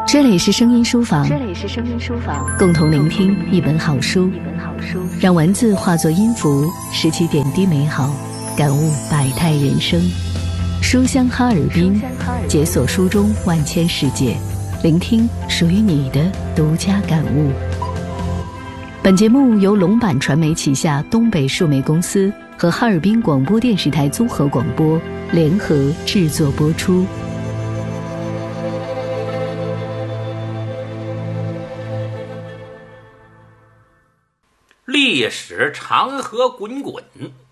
这里是声音书房，共同聆听一本好书，让文字化作音符，拾起点滴美好，感悟百态人生。书香哈尔滨，解锁书中万千世界，聆听属于你的独家感悟。本节目由龙版传媒旗下东北数媒公司和哈尔滨广播电视台综合广播联合制作播出。 历史长河滚滚，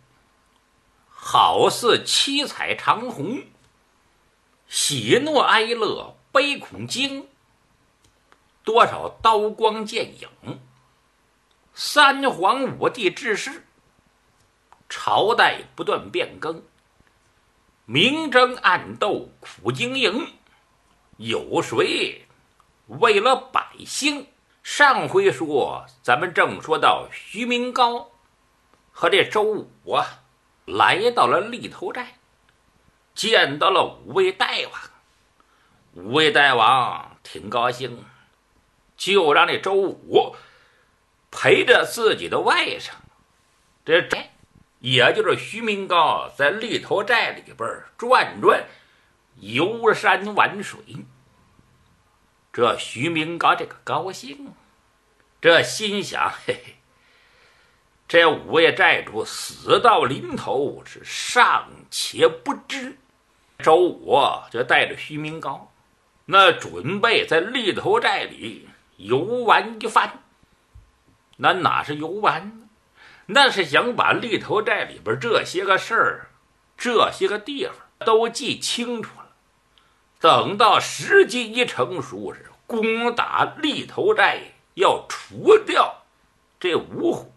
好似七彩长虹，喜怒哀乐悲恐惊，多少刀光剑影，三皇五帝之世，朝代不断变更，明争暗斗苦经营，有谁为了百姓？上回说咱们正说到徐明高和这周武来到了立头寨，见到了五位大王。五位大王挺高兴，就让这周武陪着自己的外甥，这也就是徐明高，在立头寨里边转转，游山玩水。这徐明高这个高兴，这心想，嘿嘿，这五位寨主死到临头，是尚且不知。周武就带着徐明高，那准备在立头寨里游玩一番。那哪是游玩呢？那是想把立头寨里边这些个事儿，这些个地方都记清楚了。等到时机一成熟，是攻打立头寨，要除掉这五虎。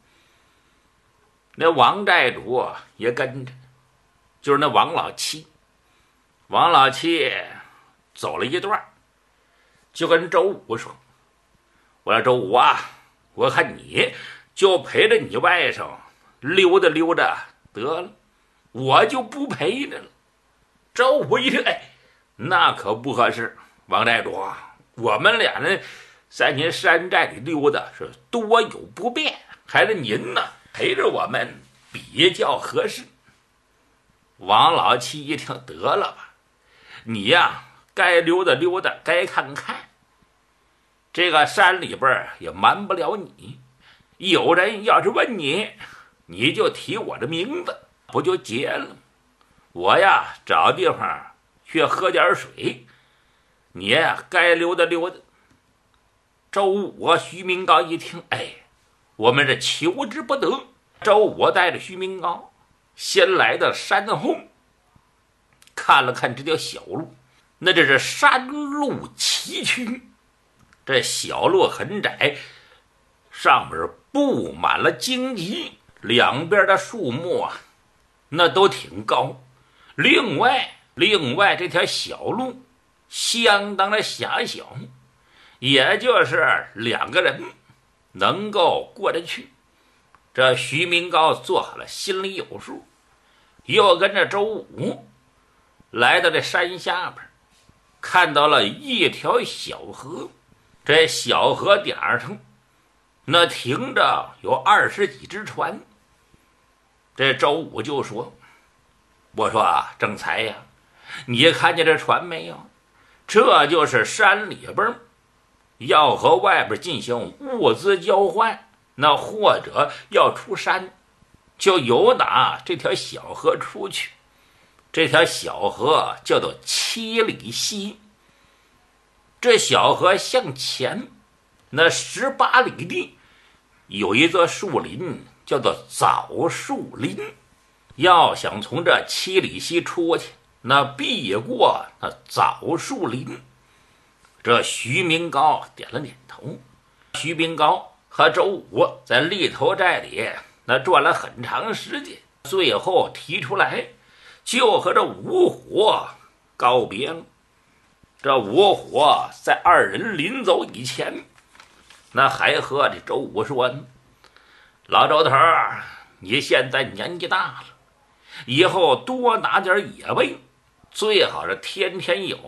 那王寨主也跟着，就是那王老七。王老七走了一段，就跟周武说：“我说周武啊，我看你就陪着你外甥溜达溜达得了，我就不陪着了。”周武一听，哎，那可不合适，王寨主，我们俩人在您山寨里溜达是多有不便，还是您呢陪着我们比较合适。王老七一听，得了吧，你呀该溜达溜达，该看看，这个山里边也瞒不了你，有人要是问你，你就提我的名字，不就结了？我呀找地方去喝点水，你呀该溜达溜达。周武徐明高一听，哎，我们这求之不得。周武带着徐明高先来到山后，看了看这条小路，那这是山路崎岖，这小路很窄，上面布满了荆棘，两边的树木那都挺高。另外这条小路相当的狭小，也就是两个人能够过得去。这徐明高做好了心里有数，又跟着周武来到这山下边，看到了一条小河。这小河点上那停着有20几只船。这周武就说：“我说正财呀，你看见这船没有？这就是山里边要和外边进行物资交换，那或者要出山，就由打这条小河出去。这条小河叫做七里溪。这小河向前那18里地有一座树林，叫做枣树林。要想从这七里溪出去，那必过那枣树林。”这徐明高点了点头。徐明高和周武在立头寨里那转了很长时间，最后提出来就和这五虎告别了。这五虎在二人临走以前，那还和这周武说呢：“老周头，你现在年纪大了，以后多拿点野味，最好是天天有，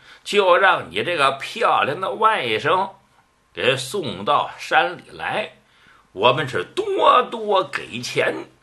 就让你这个漂亮的外甥给送到山里来，我们是多多给钱。